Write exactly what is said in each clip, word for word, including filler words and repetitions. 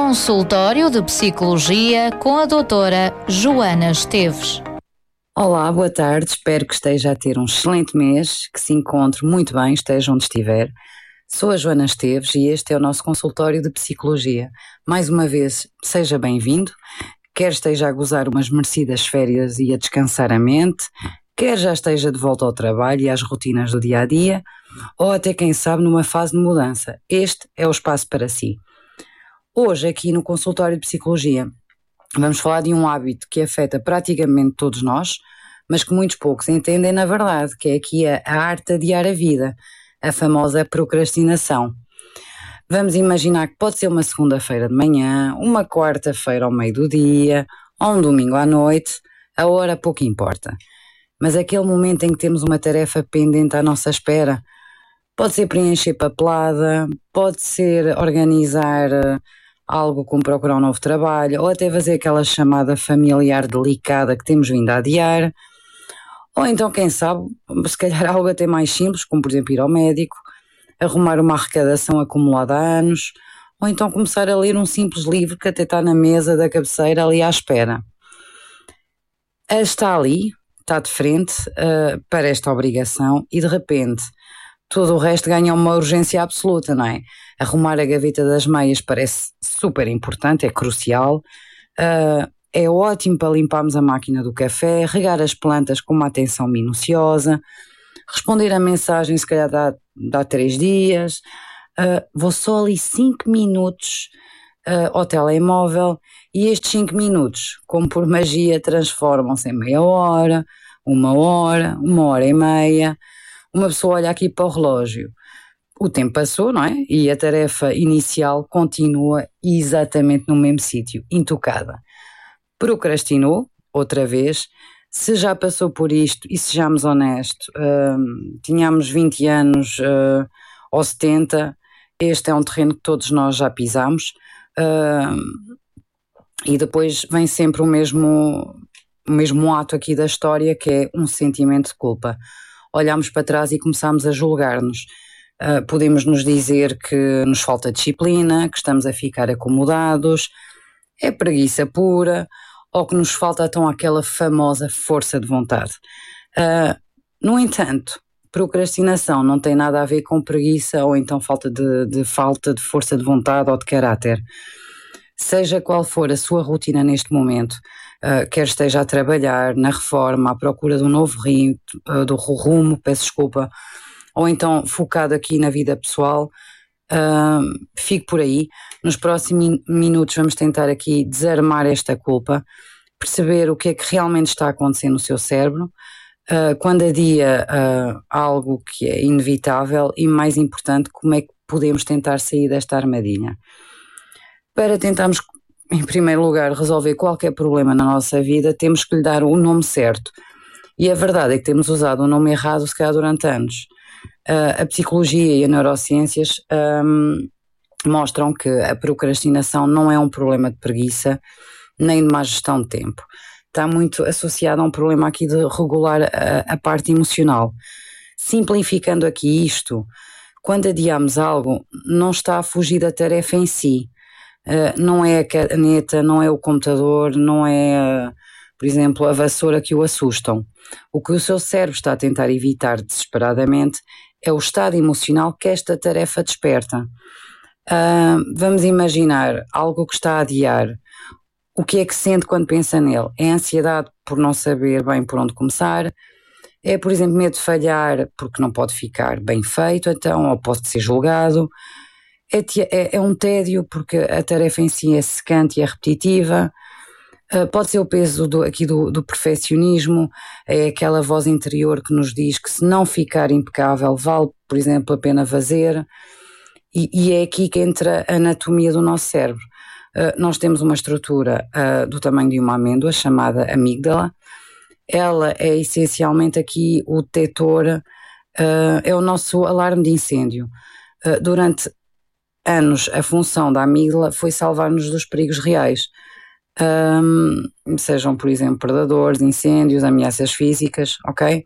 Consultório de Psicologia com a doutora Joana Esteves. Olá, boa tarde, espero que esteja a ter um excelente mês, que se encontre muito bem, esteja onde estiver. Sou a Joana Esteves e este é o nosso consultório de Psicologia. Mais uma vez, seja bem-vindo, quer esteja a gozar umas merecidas férias e a descansar a mente, quer já esteja de volta ao trabalho e às rotinas do dia-a-dia, ou até quem sabe numa fase de mudança. Este é o espaço para si. Hoje, aqui no consultório de Psicologia, vamos falar de um hábito que afeta praticamente todos nós, mas que muitos poucos entendem na verdade, que é aqui a, a arte de adiar a vida, a famosa procrastinação. Vamos imaginar que pode ser uma segunda-feira de manhã, uma quarta-feira ao meio do dia, ou um domingo à noite, a hora pouco importa. Mas aquele momento em que temos uma tarefa pendente à nossa espera, pode ser preencher papelada, pode ser organizar uh, algo como procurar um novo trabalho, ou até fazer aquela chamada familiar delicada que temos vindo a adiar, ou então, quem sabe, se calhar algo até mais simples, como por exemplo ir ao médico, arrumar uma arrecadação acumulada há anos, ou então começar a ler um simples livro que até está na mesa da cabeceira ali à espera. Está ali, está de frente uh, para esta obrigação e de repente todo o resto ganha uma urgência absoluta, não é? Arrumar a gaveta das meias parece super importante, é crucial. Uh, é ótimo para limparmos a máquina do café, regar as plantas com uma atenção minuciosa, responder a mensagem se calhar dá, dá três dias. Uh, vou só ali cinco minutos uh, ao telemóvel e estes cinco minutos, como por magia, transformam-se em meia hora, uma hora, uma hora e meia. Uma pessoa olha aqui para o relógio, o tempo passou, não é? E a tarefa inicial continua exatamente no mesmo sítio, intocada. Procrastinou, outra vez. Se já passou por isto, e sejamos honestos, uh, tínhamos vinte anos uh, ou setenta, este é um terreno que todos nós já pisamos, uh, e depois vem sempre o mesmo, o mesmo ato aqui da história, que é um sentimento de culpa. Olhamos para trás e começamos a julgar-nos. Uh, podemos nos dizer que nos falta disciplina, que estamos a ficar acomodados, é preguiça pura, ou que nos falta então aquela famosa força de vontade. Uh, no entanto, procrastinação não tem nada a ver com preguiça ou então falta de, de falta de força de vontade ou de caráter. Seja qual for a sua rotina neste momento, uh, quer esteja a trabalhar na reforma, à procura do novo rim, uh, do rumo, peço desculpa, ou então focado aqui na vida pessoal, uh, fique por aí. Nos próximos minutos vamos tentar aqui desarmar esta culpa, perceber o que é que realmente está a acontecer no seu cérebro, uh, quando adia uh, algo que é inevitável e, mais importante, como é que podemos tentar sair desta armadilha. Para tentarmos, em primeiro lugar, resolver qualquer problema na nossa vida, temos que lhe dar o nome certo. E a verdade é que temos usado o nome errado, se calhar, durante anos. Uh, a psicologia e as neurociências um, mostram que a procrastinação não é um problema de preguiça, nem de má gestão de tempo. Está muito associado a um problema aqui de regular a, a parte emocional. Simplificando aqui isto, quando adiamos algo, não está a fugir da tarefa em si. Uh, não é a caneta, não é o computador, não é, uh, por exemplo, a vassoura que o assustam. O que o seu cérebro está a tentar evitar desesperadamente é o estado emocional que esta tarefa desperta. Uh, vamos imaginar algo que está a adiar. O que é que sente quando pensa nele? É ansiedade por não saber bem por onde começar? É, por exemplo, medo de falhar porque não pode ficar bem feito, então, ou pode ser julgado? É, é, é um tédio porque a tarefa em si é secante e é repetitiva. Uh, pode ser o peso do, aqui do, do perfeccionismo, é aquela voz interior que nos diz que se não ficar impecável vale, por exemplo, a pena fazer. E, e é aqui que entra a anatomia do nosso cérebro. Uh, nós temos uma estrutura uh, do tamanho de uma amêndoa chamada amígdala. Ela é essencialmente aqui o detetor, uh, é o nosso alarme de incêndio. Uh, durante anos, a função da amígdala foi salvar-nos dos perigos reais, um, sejam, por exemplo, predadores, incêndios, ameaças físicas, ok?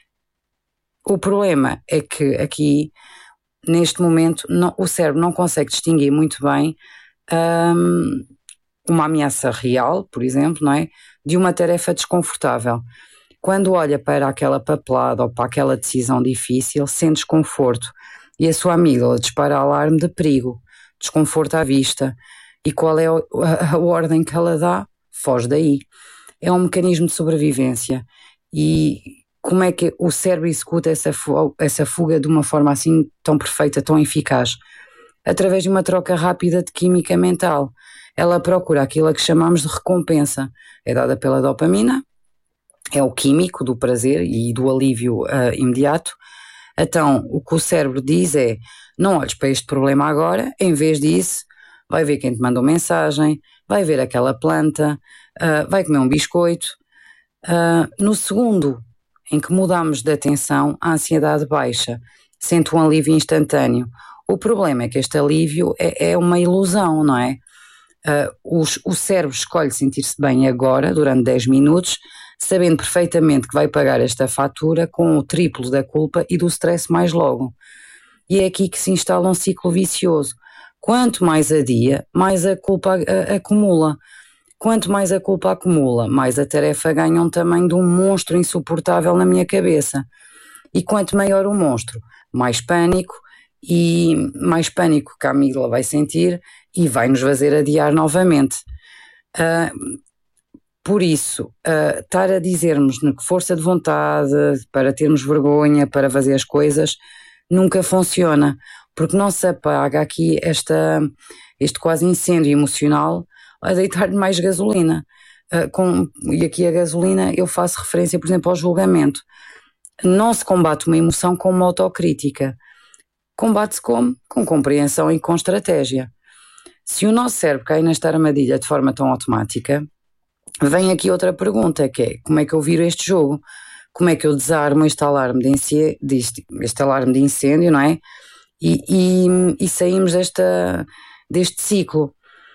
O problema é que aqui, neste momento, não, o cérebro não consegue distinguir muito bem um, uma ameaça real, por exemplo, não é? De uma tarefa desconfortável. Quando olha para aquela papelada ou para aquela decisão difícil, sente desconforto e a sua amígdala dispara alarme de perigo, desconforto à vista. E qual é a, a, a ordem que ela dá? Foge daí. É um mecanismo de sobrevivência. E como é que o cérebro executa essa fuga, essa fuga de uma forma assim tão perfeita, tão eficaz? Através de uma troca rápida de química mental. Ela procura aquilo a que chamamos de recompensa. É dada pela dopamina, é o químico do prazer e do alívio uh, imediato. Então, o que o cérebro diz é: não olhes para este problema agora, em vez disso, vai ver quem te mandou mensagem, vai ver aquela planta, uh, vai comer um biscoito. Uh, no segundo em que mudamos de atenção, a ansiedade baixa, sente um alívio instantâneo. O problema é que este alívio é, é uma ilusão, não é? Uh, os, o cérebro escolhe sentir-se bem agora, durante dez minutos, sabendo perfeitamente que vai pagar esta fatura com o triplo da culpa e do stress mais logo. E é aqui que se instala um ciclo vicioso. Quanto mais adia, mais a culpa a, a, acumula. Quanto mais a culpa acumula, mais a tarefa ganha um tamanho de um monstro insuportável na minha cabeça. E quanto maior o monstro, mais pânico, e mais pânico que a amígdala vai sentir e vai nos fazer adiar novamente. Uh, por isso, uh, estar a dizer-nos que força de vontade, para termos vergonha, para fazer as coisas, nunca funciona, porque não se apaga aqui esta, este quase incêndio emocional a deitar mais gasolina. Uh, com, e aqui a gasolina eu faço referência, por exemplo, ao julgamento. Não se combate uma emoção com uma autocrítica. Combate-se como? Com compreensão e com estratégia. Se o nosso cérebro cai nesta armadilha de forma tão automática, vem aqui outra pergunta, que é: como é que eu viro este jogo? Como é que eu desarmo este alarme de incêndio, este alarme de incêndio, não é? E, e, e saímos desta, deste ciclo.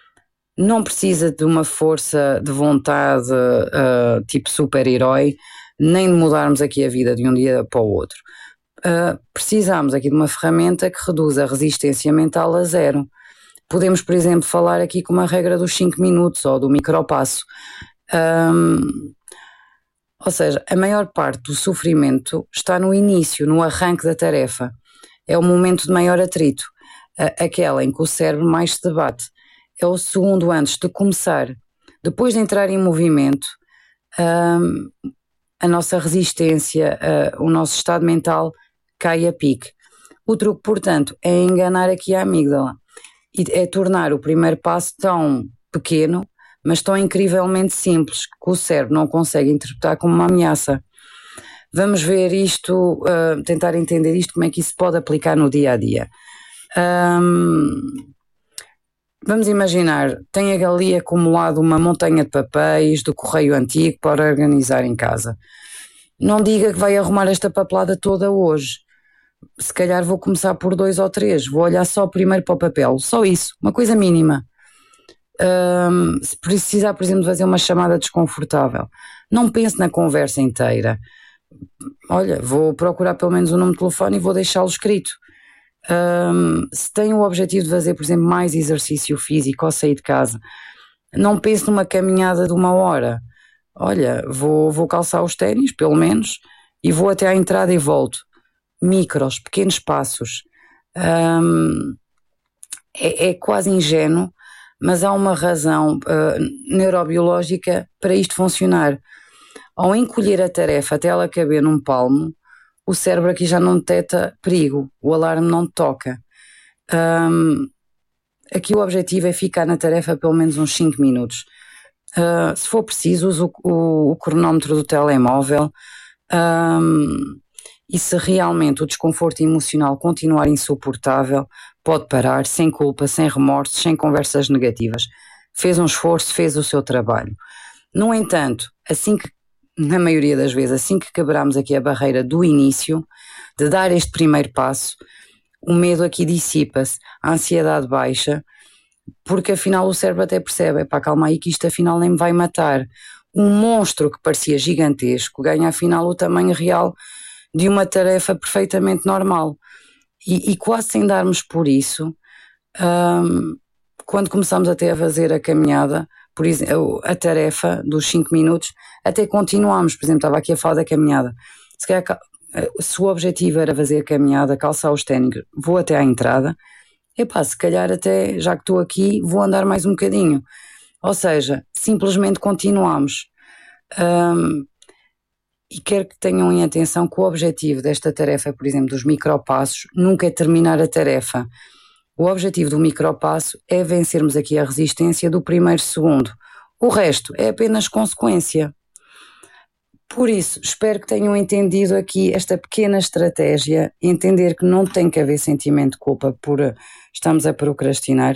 Não precisa de uma força de vontade uh, tipo super-herói, nem de mudarmos aqui a vida de um dia para o outro. Uh, precisamos aqui de uma ferramenta que reduz a resistência mental a zero. Podemos, por exemplo, falar aqui com uma regra dos cinco minutos ou do micropasso. Um, ou seja, a maior parte do sofrimento está no início, no arranque da tarefa. É o momento de maior atrito, uh, aquela em que o cérebro mais se debate. É o segundo antes de começar. Depois de entrar em movimento, um, a nossa resistência, uh, o nosso estado mental cai a pique. O truque, portanto, é enganar aqui a amígdala. E é tornar o primeiro passo tão pequeno, mas tão incrivelmente simples, que o cérebro não consegue interpretar como uma ameaça. Vamos ver isto, uh, tentar entender isto, como é que isso pode aplicar no dia a dia. Um, vamos imaginar, tem ali acumulado uma montanha de papéis do correio antigo para organizar em casa. Não diga que vai arrumar esta papelada toda hoje. Se calhar vou começar por dois ou três, vou olhar só primeiro para o papel, só isso, uma coisa mínima. Um, se precisar, por exemplo, de fazer uma chamada desconfortável, não pense na conversa inteira. Olha, vou procurar pelo menos o número de telefone e vou deixá-lo escrito. Um, se tem o objetivo de fazer, por exemplo, mais exercício físico ao sair de casa, não pense numa caminhada de uma hora. Olha, vou, vou calçar os ténis, pelo menos, e vou até à entrada e volto. Micros, pequenos passos. Um, é, é quase ingênuo, mas há uma razão uh, neurobiológica para isto funcionar. Ao encolher a tarefa até ela caber num palmo, o cérebro aqui já não detecta perigo, o alarme não toca. Um, aqui o objetivo é ficar na tarefa pelo menos uns cinco minutos. Uh, se for preciso, use o, o, o cronómetro do telemóvel. Um, E se realmente o desconforto emocional continuar insuportável, pode parar, sem culpa, sem remorsos, sem conversas negativas. Fez um esforço, fez o seu trabalho. No entanto, assim que, na maioria das vezes, assim que quebramos aqui a barreira do início, de dar este primeiro passo, o medo aqui dissipa-se, a ansiedade baixa, porque afinal o cérebro até percebe: pá, calma aí que isto afinal nem me vai matar. Um monstro que parecia gigantesco ganha afinal o tamanho real de uma tarefa perfeitamente normal. E, e quase sem darmos por isso, um, quando começamos até a fazer a caminhada, por exemplo, a tarefa dos cinco minutos, até continuamos. Por exemplo, estava aqui a falar da caminhada. Se calhar, se o objetivo era fazer a caminhada, calçar os ténis, vou até à entrada, epá, se calhar até, já que estou aqui, vou andar mais um bocadinho. Ou seja, simplesmente continuamos. Um, e quero que tenham em atenção que o objetivo desta tarefa, por exemplo, dos micropassos, nunca é terminar a tarefa. O objetivo do micropasso é vencermos aqui a resistência do primeiro segundo. O resto é apenas consequência. Por isso, espero que tenham entendido aqui esta pequena estratégia, entender que não tem que haver sentimento de culpa por estarmos a procrastinar.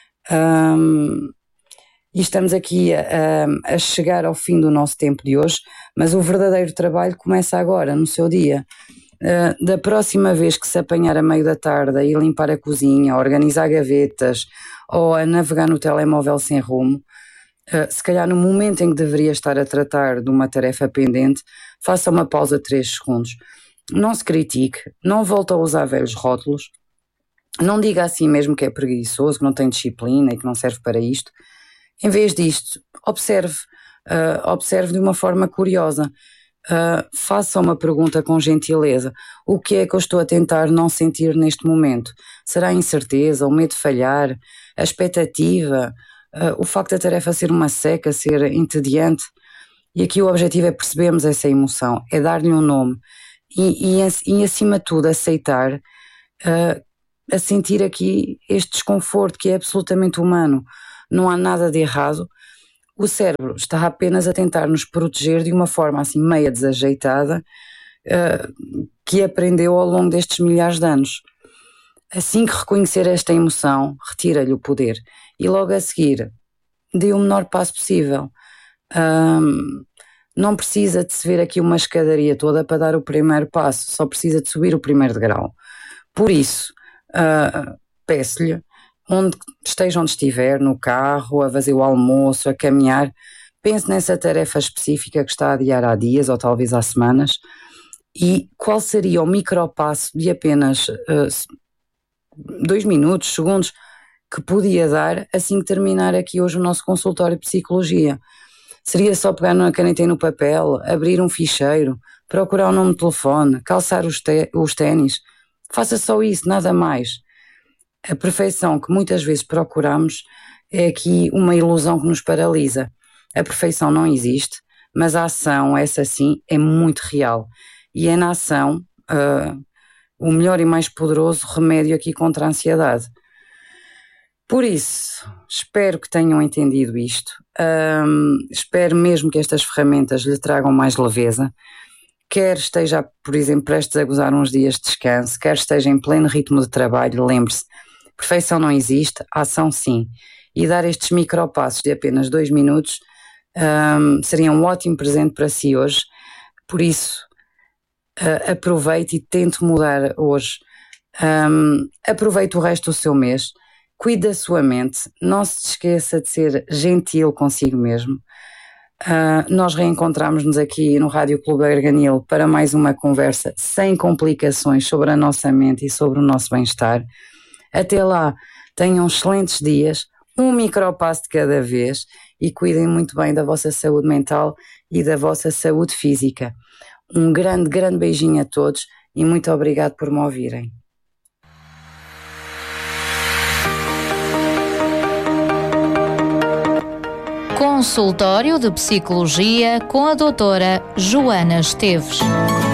Um, e estamos aqui a, a chegar ao fim do nosso tempo de hoje, mas o verdadeiro trabalho começa agora, no seu dia. Uh, da próxima vez que se apanhar a meio da tarde a ir limpar a cozinha, a organizar gavetas ou a navegar no telemóvel sem rumo, uh, se calhar no momento em que deveria estar a tratar de uma tarefa pendente, faça uma pausa de três segundos. Não se critique, não volte a usar velhos rótulos, não diga assim mesmo que é preguiçoso, que não tem disciplina e que não serve para isto. Em vez disto, observe, uh, observe de uma forma curiosa. Uh, faça uma pergunta com gentileza. O que é que eu estou a tentar não sentir neste momento? Será a incerteza, o medo de falhar, a expectativa, uh, o facto da tarefa ser uma seca, ser entediante? E aqui o objetivo é percebermos essa emoção, é dar-lhe um nome e, e, e acima de tudo aceitar, uh, a sentir aqui este desconforto que é absolutamente humano. Não há nada de errado. O cérebro está apenas a tentar nos proteger de uma forma assim meia desajeitada, uh, que aprendeu ao longo destes milhares de anos. Assim que reconhecer esta emoção, retira-lhe o poder e logo a seguir dê o menor passo possível. Um, não precisa de se ver aqui uma escadaria toda para dar o primeiro passo, só precisa de subir o primeiro degrau. Por isso, uh, peço-lhe, onde esteja onde estiver, no carro, a fazer o almoço, a caminhar, pense nessa tarefa específica que está a adiar há dias ou talvez há semanas e qual seria o micropasso de apenas uh, dois minutos, segundos, que podia dar assim que terminar aqui hoje o nosso consultório de psicologia. Seria só pegar na caneta e no papel, abrir um ficheiro, procurar o nome de telefone, calçar os, te- os ténis. Faça só isso, nada mais. A perfeição que muitas vezes procuramos é aqui uma ilusão que nos paralisa. A perfeição não existe, mas a ação, essa sim, é muito real. E é na ação uh, o melhor e mais poderoso remédio aqui contra a ansiedade. Por isso, espero que tenham entendido isto. Um, espero mesmo que estas ferramentas lhe tragam mais leveza. Quer esteja, por exemplo, prestes a gozar uns dias de descanso, quer esteja em pleno ritmo de trabalho, lembre-se, perfeição não existe, ação sim. E dar estes micropassos de apenas dois minutos um, seria um ótimo presente para si hoje. Por isso, uh, aproveite e tente mudar hoje. Um, aproveite o resto do seu mês, cuide da sua mente, não se esqueça de ser gentil consigo mesmo. Uh, nós reencontramos-nos aqui no Rádio Clube Arganil para mais uma conversa sem complicações sobre a nossa mente e sobre o nosso bem-estar. Até lá, tenham excelentes dias, um micropasso de cada vez e cuidem muito bem da vossa saúde mental e da vossa saúde física. Um grande, grande beijinho a todos e muito obrigado por me ouvirem. Consultório de Psicologia com a doutora Joana Esteves.